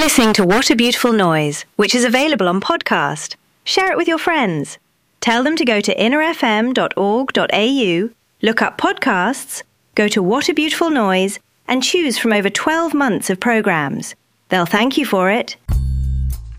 listening to What a Beautiful Noise, which is available on podcast. Share it with your friends. Tell them to go to innerfm.org.au, look up podcasts, go to What a Beautiful Noise, and choose from over 12 months of programs. They'll thank you for it.